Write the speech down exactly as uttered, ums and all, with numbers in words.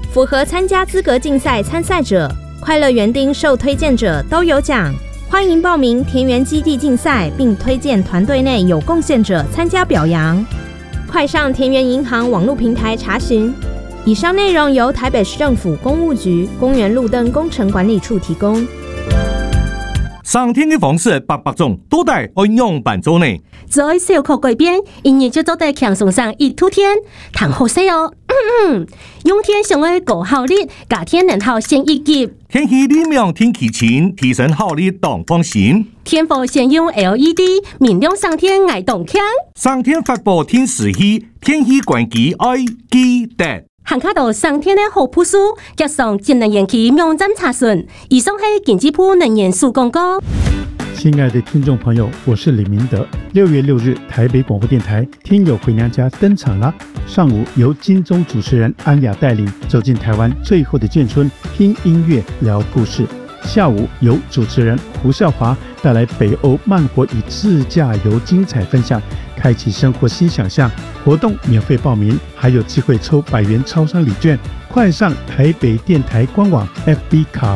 符合参加资格竞赛参赛者、快乐园丁受推荐者都有奖。欢迎报名田园基地竞赛，并推荐团队内有贡献者参加表扬。快上田园银行网络平台查询。以上内容由台北市政府公务局公园路灯工程管理处提供。 上天的方式百百种，都在应用版做呢。 在小可改变，因日就做在强送上一突天，谈好势哦。用天上的高效率，假天能效先一级。 天气理明天气晴，提升效率当放心。 天府先用 L E D， 明亮上天爱动强。 上天发布天时气，天气关机爱记得。 行卡到上天的好朴素，加上节能延期网站查询。以上是经济部能源署广告。 亲爱的听众朋友，我是李明德。六月六日，台北广播电台《天有回娘家》登场了。上午由金钟主持人安雅带领走进台湾最后的眷村，听音乐聊故事。下午由主持人胡孝华带来北欧慢活与自驾游精彩分享，开启生活新想象。活动免费报名，还有机会抽百元超商礼券。快上台北电台官网 F B 卡